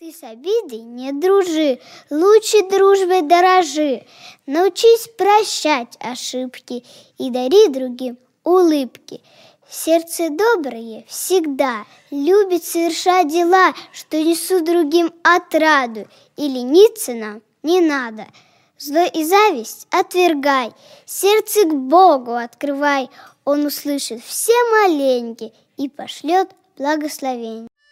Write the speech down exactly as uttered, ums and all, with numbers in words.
Ты с обидой не дружи, лучше дружбой дорожи. Научись прощать ошибки и дари другим улыбки. Сердце доброе всегда любит совершать дела, что несут другим отраду, и лениться нам не надо. Зло и зависть отвергай, сердце к Богу открывай. Он услышит все моленьки и пошлет благословение.